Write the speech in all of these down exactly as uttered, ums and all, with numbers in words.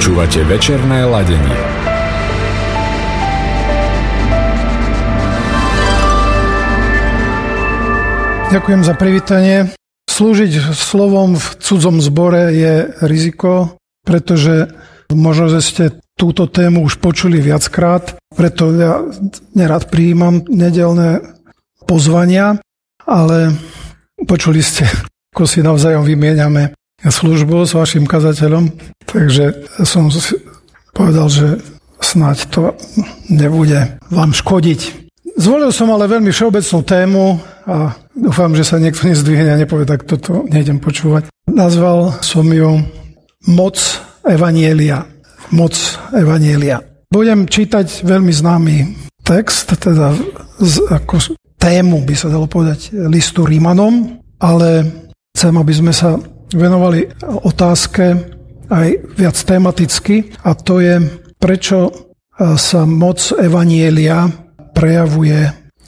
Počúvate večerné ladenie. Ďakujem za privítanie. Slúžiť slovom v cudzom zbore je riziko, pretože možno, že ste túto tému už počuli viackrát, preto ja nerad prijímam nedeľné pozvania, ale počuli ste, ako si navzájom vymieňame službu s vašim kazateľom, takže som povedal, že snáď to nebude vám škodiť. Zvolil som ale veľmi všeobecnú tému a dúfam, že sa niekto nezdvihne a nepovie, tak toto nejdem počúvať. Nazval som ju Moc evanjelia. Moc evanjelia. Budem čítať veľmi známy text, teda z, ako tému by sa dalo povedať listu Rímanom, ale chcem, aby sme sa venovali otázke aj viac tematicky, a to je, prečo sa moc evanjelia prejavuje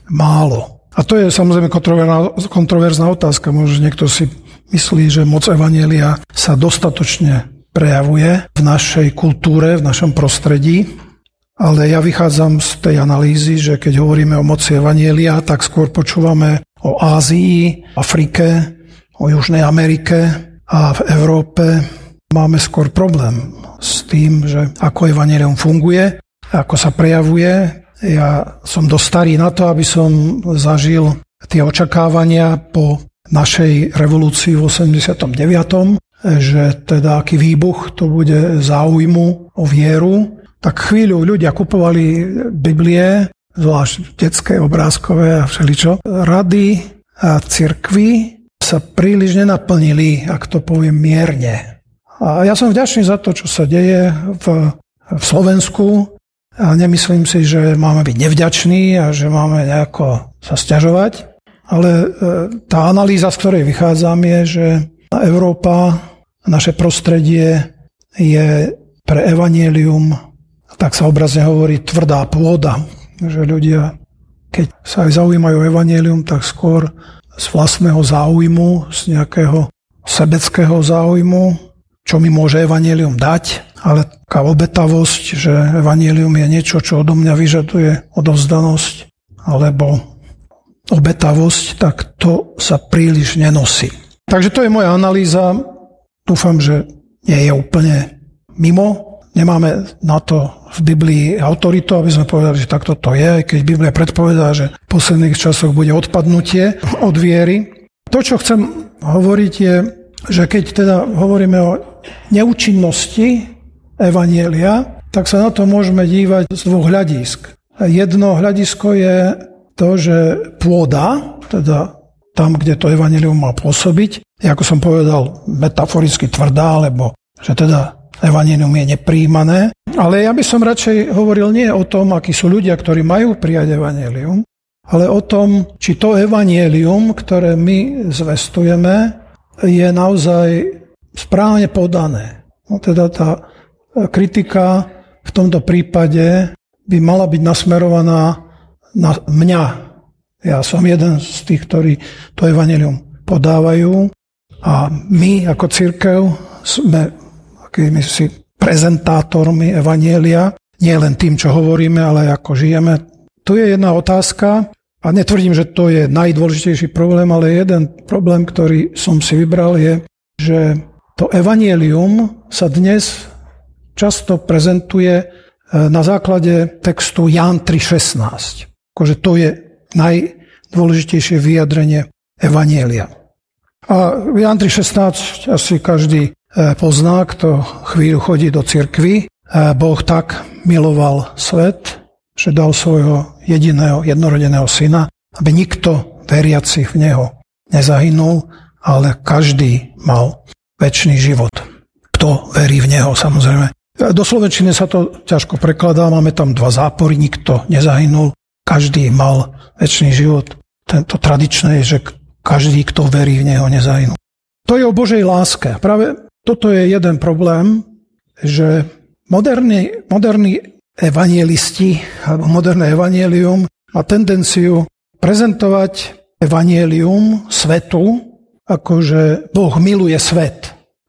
málo. A to je samozrejme kontroverzná otázka. Možno niekto si myslí, že moc evanjelia sa dostatočne prejavuje v našej kultúre, v našom prostredí, ale ja vychádzam z tej analýzy, že keď hovoríme o moci evanjelia, tak skôr počúvame o Ázii, Afrike, o Južnej Amerike, a v Európe máme skôr problém s tým, že ako evanjelium funguje, ako sa prejavuje. Ja som dosť starý na to, aby som zažil tie očakávania po našej revolúcii v osemdesiatom deviatom že teda aký výbuch to bude záujmu o vieru. Tak chvíľu ľudia kupovali Biblie, zvlášť detské, obrázkové a všeličo. Rady a cirkvi sa príliš nenaplnili, ak to poviem mierne. A ja som vďačný za to, čo sa deje v, v Slovensku. A nemyslím si, že máme byť nevďační a že máme nejako sa sťažovať. Ale tá analýza, z ktorej vychádzam, je, že Európa, naše prostredie je pre evanjelium, tak sa obrazne hovorí, tvrdá pôda. Že ľudia, keď sa aj zaujímajú o evanjelium, tak skôr z vlastného záujmu, z nejakého sebeckého záujmu, čo mi môže evanjelium dať, ale taká obetavosť, že evanjelium je niečo, čo odo mňa vyžaduje odovzdanosť alebo obetavosť, tak to sa príliš nenosí. Takže to je moja analýza. Dúfam, že nie je úplne mimo. Nemáme na to v Biblii autoritu, aby sme povedali, že takto to je, aj keď Biblia predpovedá, že v posledných časoch bude odpadnutie od viery. To, čo chcem hovoriť, je, že keď teda hovoríme o neúčinnosti evanjelia, tak sa na to môžeme dívať z dvoch hľadisk. Jedno hľadisko je to, že pôda, teda tam, kde to evanjelium má pôsobiť, ako som povedal, metaforicky tvrdá, alebo že teda evanjelium je neprijímané. Ale ja by som radšej hovoril nie o tom, akí sú ľudia, ktorí majú prijať evanjelium, ale o tom, či to evanjelium, ktoré my zvestujeme, je naozaj správne podané. No teda tá kritika v tomto prípade by mala byť nasmerovaná na mňa. Ja som jeden z tých, ktorí to evanjelium podávajú a my ako cirkev sme akými si prezentátormi evanjelia, nie len tým, čo hovoríme, ale ako žijeme. Tu je jedna otázka a netvrdím, že to je najdôležitejší problém, ale jeden problém, ktorý som si vybral, je, že to evanjelium sa dnes často prezentuje na základe textu Ján tri šestnásť. Akože to je najdôležitejšie vyjadrenie evanjelia. A Ján tri šestnásť asi každý pozná, kto chvíľu chodí do cirkvi. Boh tak miloval svet, že dal svojho jediného, jednorodeného syna, aby nikto veriaci v neho nezahynul, ale každý mal večný život. Kto verí v neho, samozrejme. Do slovenčiny sa to ťažko prekladá, máme tam dva zápory, nikto nezahynul, každý mal večný život. Tento tradičné je, že každý, kto verí v neho, nezahynul. To je o Božej láske. Práve toto je jeden problém, že moderní, moderní evanjelisti alebo moderné evanjelium má tendenciu prezentovať evanjelium svetu, akože Boh miluje svet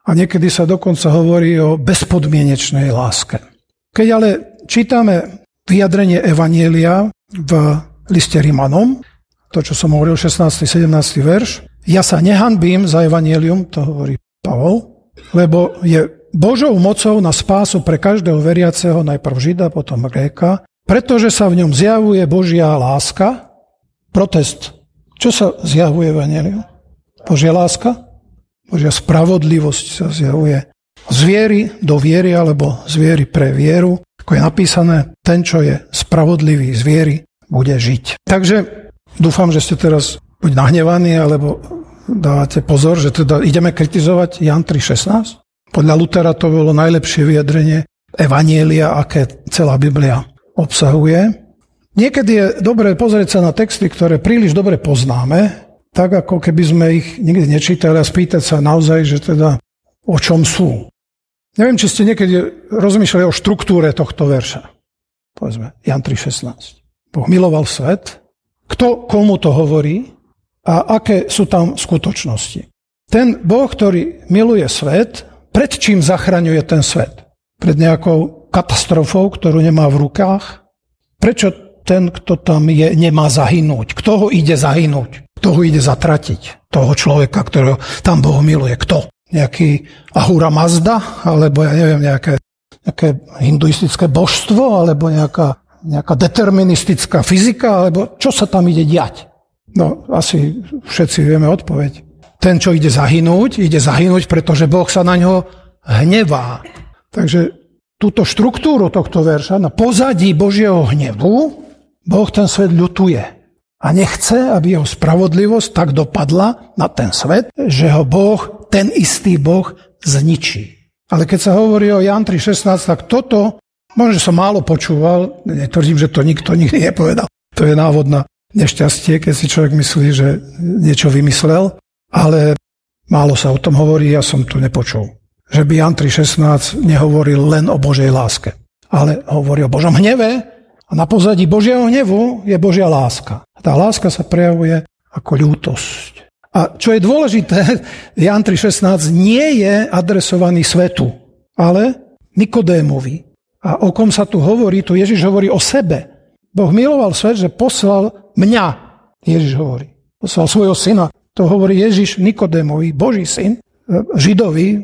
A niekedy sa dokonca hovorí o bezpodmienečnej láske. Keď ale čítame vyjadrenie Evanjelia v liste Rimanom, to, čo som hovoril, šestnásty sedemnásty verš, ja sa nehanbím za Evanjelium, to hovorí Pavol, lebo je Božou mocou na spásu pre každého veriaceho, najprv Žida, potom Gréka, pretože sa v ňom zjavuje Božia láska. Protest. Čo sa zjavuje v Evanjeliu? Božia láska? Božia spravodlivosť sa zjavuje z viery do viery, alebo z viery pre vieru. Ako je napísané, ten, čo je spravodlivý z viery, bude žiť. Takže dúfam, že ste teraz buď nahnevaní, alebo dávate pozor, že teda ideme kritizovať Ján tri šestnásť. Podľa Lutera to bolo najlepšie vyjadrenie Evanjelia, aké celá Biblia obsahuje. Niekedy je dobré pozrieť sa na texty, ktoré príliš dobre poznáme, tak ako keby sme ich nikdy nečítali a spýtať sa naozaj, že teda o čom sú. Neviem, či ste niekedy rozmýšľali o štruktúre tohto verša. Povedzme, Ján tri šestnásť. Boh miloval svet. Kto komu to hovorí a aké sú tam skutočnosti? Ten Boh, ktorý miluje svet, pred čím zachraňuje ten svet? Pred nejakou katastrofou, ktorú nemá v rukách? Prečo ten, kto tam je, nemá zahynúť? Kto ho ide zahynúť? Kto ho ide zatratiť? Toho človeka, ktorého tam Boh miluje. Kto? Nejaký Ahura Mazda? Alebo ja neviem, nejaké, nejaké hinduistické božstvo? Alebo nejaká, nejaká deterministická fyzika? Alebo čo sa tam ide diať? No, asi všetci vieme odpoveď. Ten, čo ide zahynúť, ide zahynúť, pretože Boh sa na ňo hnevá. Takže túto štruktúru tohto verša na pozadí Božieho hnevu Boh ten svet ľutuje. A nechce, aby jeho spravodlivosť tak dopadla na ten svet, že ho Boh, ten istý Boh, zničí. Ale keď sa hovorí o Ján tri šestnásť, tak toto, možno som málo počúval, netvrdím, že to nikto nikdy nepovedal. To je návod na nešťastie, keď si človek myslí, že niečo vymyslel. Ale málo sa o tom hovorí, ja som tu nepočul. Že by Ján tri šestnásť nehovoril len o Božej láske, ale hovorí o Božom hneve a na pozadí Božieho hnevu je Božia láska. Tá láska sa prejavuje ako ľútosť. A čo je dôležité, Ján tri šestnásť nie je adresovaný svetu, ale Nikodémovi. A o kom sa tu hovorí, tu Ježiš hovorí o sebe. Boh miloval svet, že poslal mňa, Ježiš hovorí. Poslal svojho syna. To hovorí Ježiš Nikodémovi, Boží syn, Židovi,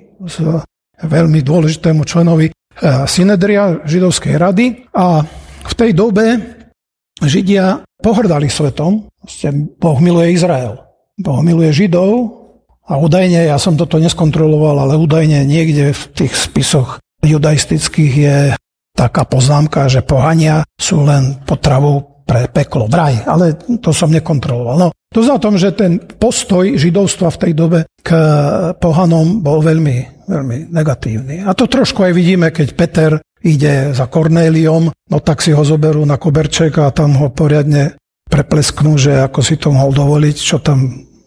veľmi dôležitému členovi Synedria, židovskej rady. A v tej dobe Židia pohrdali svetom. Boh miluje Izrael. Boh miluje Židov a údajne, ja som toto neskontroloval, ale údajne niekde v tých spisoch judaistických je taká poznámka, že pohania sú len potravou pre peklo, vraj, ale to som nekontroloval. No, to znamená tom, že ten postoj židovstva v tej dobe k pohanom bol veľmi, veľmi negatívny. A to trošku aj vidíme, keď Peter ide za Kornéliom, no tak si ho zoberú na koberček a tam ho poriadne preplesknú, že ako si to mohol dovoliť, čo tam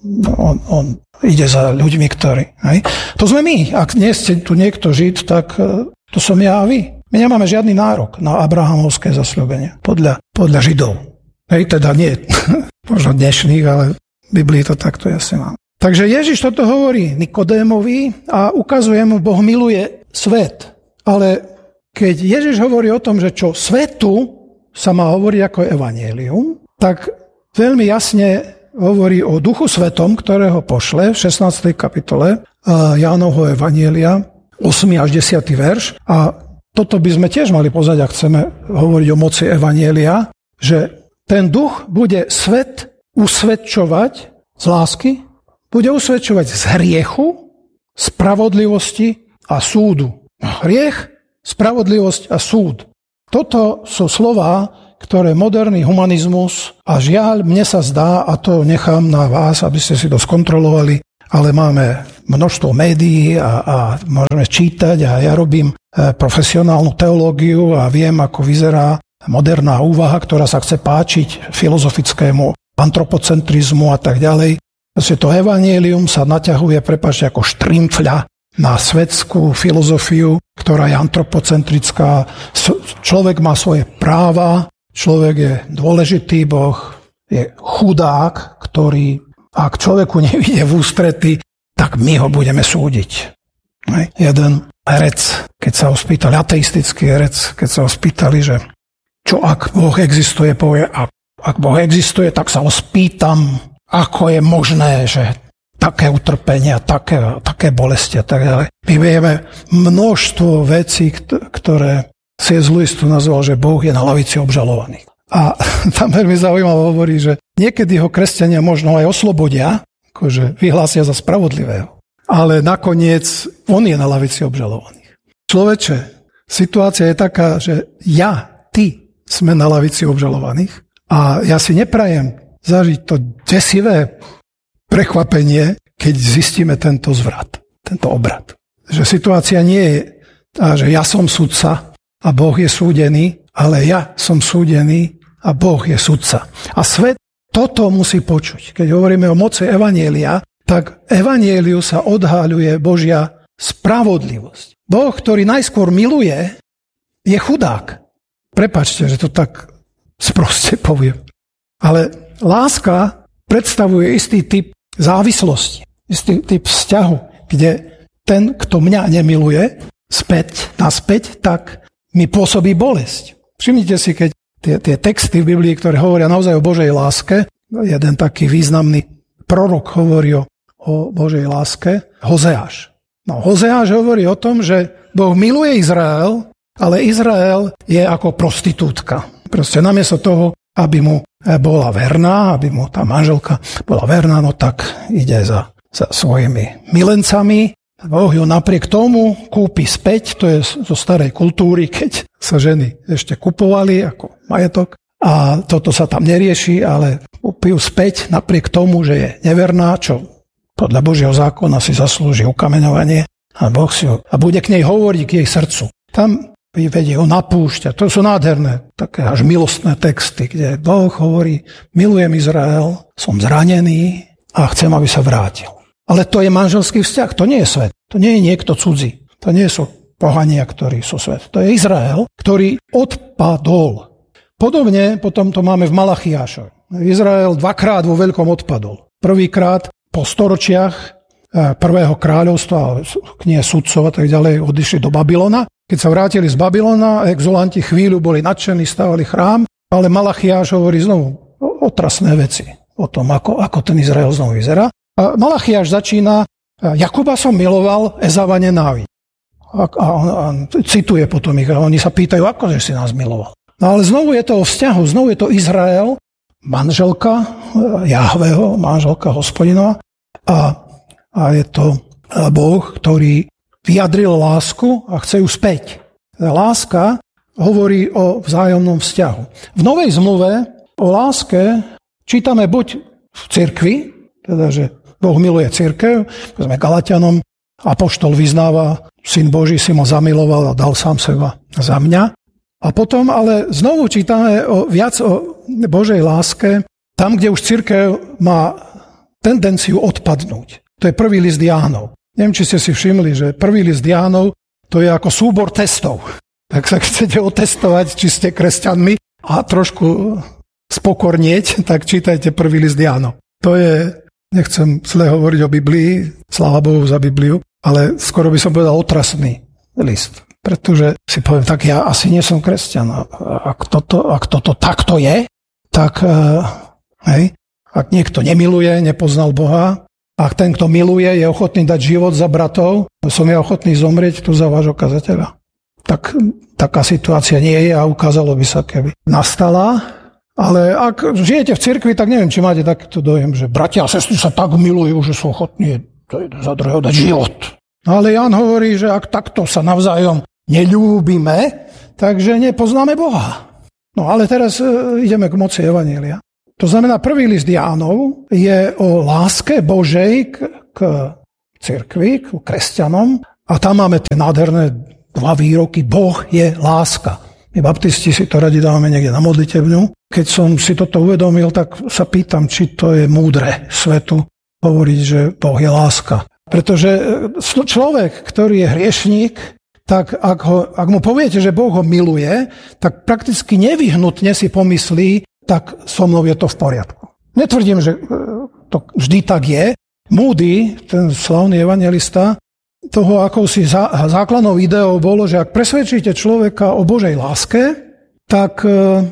on, on ide za ľuďmi, ktorí. Hej. To sme my. Ak nie ste tu niekto Žid, tak to som ja a vy. My nemáme žiadny nárok na abrahamovské zasľúbenie podľa, podľa Židov. Hej, teda nie možno dnešných, ale v Biblii to takto jasne mám. Takže Ježiš toto hovorí Nikodémovi a ukazuje mu, Boh miluje svet. Ale keď Ježiš hovorí o tom, že čo svetu sa má hovoriť ako evanjelium, tak veľmi jasne hovorí o Duchu Svetom, ktorého pošle v šestnástej kapitole Jánovho evanjelia, ôsmy až desiaty verš. A toto by sme tiež mali poznať, ak chceme hovoriť o moci evanjelia, že ten duch bude svet usvedčovať z lásky, bude usvedčovať z hriechu, spravodlivosti a súdu. Hriech, spravodlivosť a súd. Toto sú slová, ktoré moderný humanizmus, a žiaľ, mne sa zdá, a to nechám na vás, aby ste si to skontrolovali, ale máme množstvo médií a, a môžeme čítať a ja robím profesionálnu teológiu a viem, ako vyzerá moderná úvaha, ktorá sa chce páčiť filozofickému antropocentrizmu a tak ďalej. Proste to evanjelium sa naťahuje, prepáčte, ako štrimfľa na svetskú filozofiu, ktorá je antropocentrická. Človek má svoje práva, človek je dôležitý, Boh je chudák, ktorý, ak človeku nevyjde v ústrety, tak my ho budeme súdiť. Hej. Jeden herec, keď sa ho spýtali, ateistický herec, keď sa ho spýtali, že čo ak Boh existuje, povie, ak, ak Boh existuje, tak sa ho spýtam, ako je možné, že také utrpenia, také, také bolesti a tak ďalej. My vieme množstvo vecí, ktoré C S. Lewis tu nazval, že Boh je na lavici obžalovaných. A tam veľmi zaujímavé hovorí, že niekedy ho kresťania možno aj oslobodia, akože vyhlásia za spravodlivého. Ale nakoniec on je na lavici obžalovaných. Človeče, situácia je taká, že ja, ty sme na lavici obžalovaných a ja si neprajem zažiť to desivé prekvapenie, keď zistíme tento zvrat, tento obrad. Že situácia nie je tá, že ja som sudca a Boh je súdený, ale ja som súdený a Boh je sudca. A svet toto musí počuť. Keď hovoríme o moci evanjelia, tak evanjeliu sa odhaľuje Božia spravodlivosť. Boh, ktorý najskôr miluje, je chudák. Prepáčte, že to tak sproste poviem. Ale láska predstavuje istý typ závislosti, istý typ vzťahu, kde ten, kto mňa nemiluje, späť, naspäť, tak mi pôsobí bolesť. Všimnite si, keď tie, tie texty v Biblii, ktoré hovoria naozaj o Božej láske, jeden taký významný prorok hovorí o, o Božej láske, Hozeáš. No, Hozeáš hovorí o tom, že Boh miluje Izrael, ale Izrael je ako prostitútka. Proste namiesto toho, aby mu bola verná, aby mu tá manželka bola verná, no tak ide za, za svojimi milencami. Boh ju napriek tomu kúpi späť, to je zo starej kultúry, keď sa ženy ešte kupovali ako majetok. A toto sa tam nerieši, ale kúpi ju späť napriek tomu, že je neverná, čo podľa Božieho zákona si zaslúži ukameňovanie. A Boh si ho, a bude k nej hovoriť k jej srdcu. Tam vedie ho napúšťať. To sú nádherné, také až milostné texty, kde Boh hovorí, milujem Izrael, som zranený a chcem, aby sa vrátil. Ale to je manželský vzťah, to nie je svet. To nie je niekto cudzí. To nie sú pohania, ktorí sú svet. To je Izrael, ktorý odpadol. Podobne potom to máme v Malachiášovi. Izrael dvakrát vo veľkom odpadol. Prvýkrát po storočiach prvého kráľovstva, knie sudcov a tak ďalej, odišli do Babylona. Keď sa vrátili z Babylona, exulanti chvíľu boli nadšení, stavali chrám, ale Malachiáš hovorí znovu otrasné veci o tom, ako, ako ten Izrael znovu vyzerá. A Malachiáš začína, Jakuba som miloval, Ezava nenávidel. A, a, a cituje potom ich a oni sa pýtajú, ako že si nás miloval. No ale znovu je to o vzťahu, znovu je to Izrael, manželka Jahveho, manželka Hospodinova a, a je to Boh, ktorý vyjadril lásku a chce ju späť. Láska hovorí o vzájomnom vzťahu. V Novej zmluve o láske čítame buď v cirkvi, teda že Boh miluje cirkev, sme Galatianom, apoštol vyznáva, Syn Boží si ma zamiloval a dal sám seba za mňa. A potom ale znovu čítame o, viac o Božej láske, tam, kde už cirkev má tendenciu odpadnúť. To je prvý list Jánov. Neviem, či ste si všimli, že prvý list Jánov to je ako súbor testov. Tak sa chcete otestovať, či ste kresťanmi a trošku spokornieť, tak čítajte prvý list Jánov. To je, nechcem zle hovoriť o Biblii, sláva Bohu za Bibliu, ale skoro by som povedal otrasný list. Pretože si poviem, tak ja asi nie som kresťan. Ak toto, ak toto takto je, tak hej, ak niekto nemiluje, nepoznal Boha, ak ten, kto miluje, je ochotný dať život za bratov, som ja ochotný zomrieť tu za vášho kazateľa. Tak taká situácia nie je a ukázalo by sa, keby nastala. Ale ak žijete v cirkvi, tak neviem, či máte takto dojem, že bratia a sestry sa tak milujú, že sú ochotní za druhého dať život. No ale Ján hovorí, že ak takto sa navzájom neľúbime, takže nepoznáme Boha. No ale teraz ideme k moci evanjelia. To znamená, prvý list Jánov je o láske Božej k, k cirkvi, k kresťanom a tam máme tie nádherné dva výroky. Boh je láska. My baptisti si to radi dávame niekde na modlitebňu. Keď som si toto uvedomil, tak sa pýtam, či to je múdre svetu hovoriť, že Boh je láska. Pretože človek, ktorý je hriešník, tak ak, ho, ak mu poviete, že Boh ho miluje, tak prakticky nevyhnutne si pomyslí, tak so mnou je to v poriadku. Netvrdím, že to vždy tak je. Moody, ten slavný evanjelista, toho akousi základnou ideou bolo, že ak presvedčíte človeka o Božej láske, tak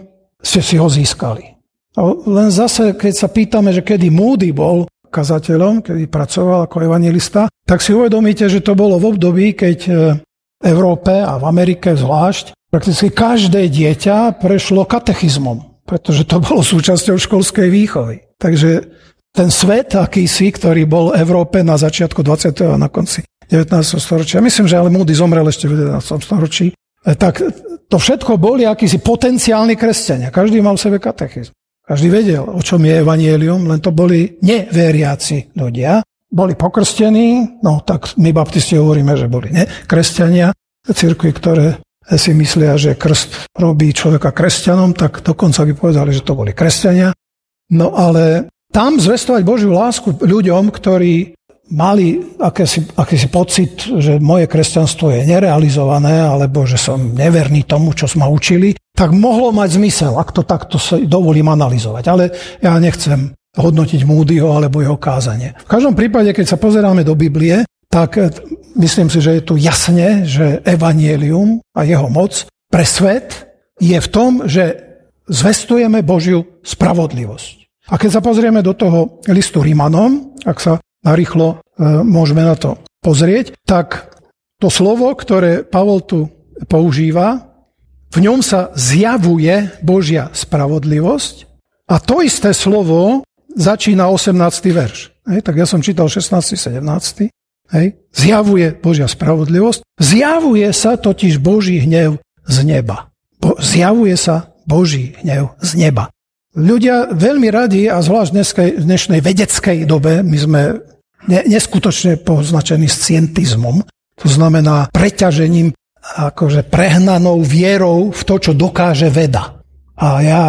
ste si ho získali. A len zase, keď sa pýtame, že kedy Moody bol kazateľom, kedy pracoval ako evanjelista, tak si uvedomíte, že to bolo v období, keď v Európe a v Amerike zvlášť prakticky každé dieťa prešlo katechizmom, pretože to bolo súčasťou školskej výchovy. Takže ten svet akýsi, ktorý bol v Európe na začiatku dvadsiateho a na konci devätnásteho storočia, myslím, že ale Moody zomrel ešte v jedenástom storočí, tak to všetko boli akýsi potenciálni kresťania. Každý mal v sebe katechizmus. Každý vedel, o čom je evanjelium, len to boli neveriaci ľudia. Boli pokrstení, no tak my baptisti hovoríme, že boli ne, kresťania. Cirkvi, ktoré si myslia, že krst robí človeka kresťanom, tak dokonca by povedali, že to boli kresťania. No ale tam zvestovať Božiu lásku ľuďom, ktorí mali akési, akýsi pocit, že moje kresťanstvo je nerealizované, alebo že som neverný tomu, čo ma učili, tak mohlo mať zmysel, ak to takto sa dovolím analyzovať. Ale ja nechcem hodnotiť Moodyho alebo jeho kázanie. V každom prípade, keď sa pozeráme do Biblie, tak myslím si, že je tu jasne, že evanjelium a jeho moc pre svet je v tom, že zvestujeme Božiu spravodlivosť. A keď sa pozrieme do toho listu Rimanom, ak sa narýchlo e, môžeme na to pozrieť, tak to slovo, ktoré Pavol tu používa, v ňom sa zjavuje Božia spravodlivosť a to isté slovo začína osemnásty verš. Hej, tak ja som čítal šestnásty, sedemnásty. Hej, zjavuje Božia spravodlivosť. Zjavuje sa totiž Boží hnev z neba. Bo, zjavuje sa Boží hnev z neba. Ľudia veľmi radi, a zvlášť v dnešnej vedeckej dobe, my sme neskutočne poznačení scientizmom, to znamená preťažením, akože prehnanou vierou v to, čo dokáže veda. A ja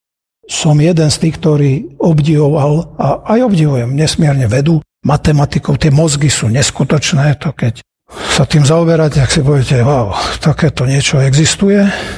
som jeden z tých, ktorý obdivoval, a aj obdivujem nesmierne vedu, matematikou, tie mozgy sú neskutočné, to keď sa tým zaoberáte, ak si poviete, wow, takéto niečo existuje.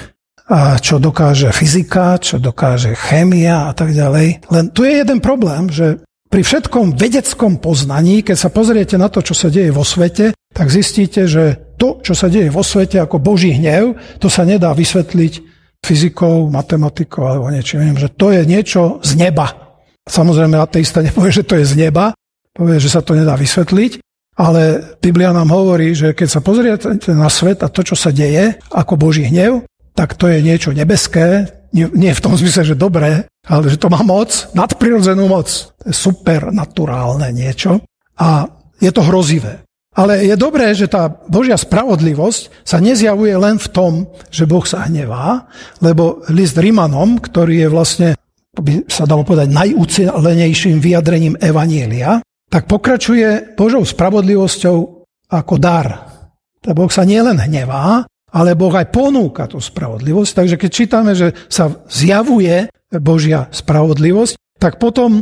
A čo dokáže fyzika, čo dokáže chémia a tak ďalej. Len tu je jeden problém, že pri všetkom vedeckom poznaní, keď sa pozriete na to, čo sa deje vo svete, tak zistíte, že to, čo sa deje vo svete ako Boží hnev, to sa nedá vysvetliť fyzikou, matematikou alebo niečím iným, že to je niečo z neba. Samozrejme, ateista nepovie, že to je z neba, povie, že sa to nedá vysvetliť, ale Biblia nám hovorí, že keď sa pozriete na svet a to, čo sa deje ako Boží hnev, tak to je niečo nebeské, nie, nie v tom zmysle, že dobré, ale že to má moc, nadprirodzenú moc. To je supernaturálne niečo a je to hrozivé. Ale je dobré, že tá Božia spravodlivosť sa nezjavuje len v tom, že Boh sa hnevá, lebo list Rimanom, ktorý je vlastne, by sa dalo povedať, najúcelenejším vyjadrením evanjelia, tak pokračuje Božou spravodlivosťou ako dar. Tá Boh sa nielen hnevá, ale Boh aj ponúka tú spravodlivosť. Takže keď čítame, že sa zjavuje Božia spravodlivosť, tak potom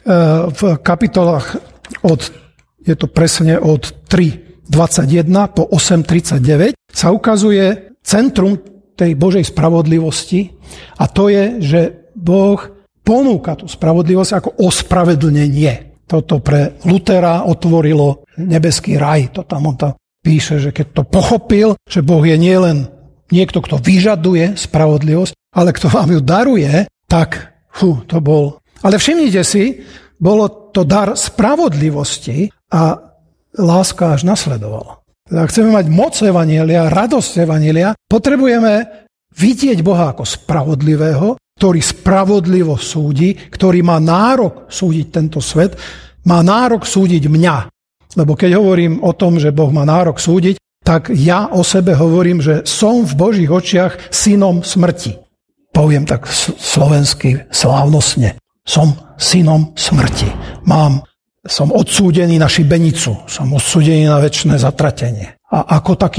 v kapitolách od, je to presne od tri dvadsaťjeden po osem tridsaťdeväť, sa ukazuje centrum tej Božej spravodlivosti a to je, že Boh ponúka tú spravodlivosť ako ospravedlnenie. Toto pre Lutera otvorilo nebeský raj. To tam on to píše, že keď to pochopil, že Boh je nielen niekto, kto vyžaduje spravodlivosť, ale kto vám ju daruje, tak fú, to bol. Ale všimnite si, bolo to dar spravodlivosti a láska až nasledovala. Teda ak chceme mať moc evanjelia, radosť evanjelia, potrebujeme vidieť Boha ako spravodlivého, ktorý spravodlivo súdi, ktorý má nárok súdiť tento svet, má nárok súdiť mňa. Lebo keď hovorím o tom, že Boh má nárok súdiť, tak ja o sebe hovorím, že som v Božích očiach synom smrti. Poviem tak slovensky slávnostne. Som synom smrti. Mám, som odsúdený na šibenicu. Som odsúdený na večné zatratenie. A ako taký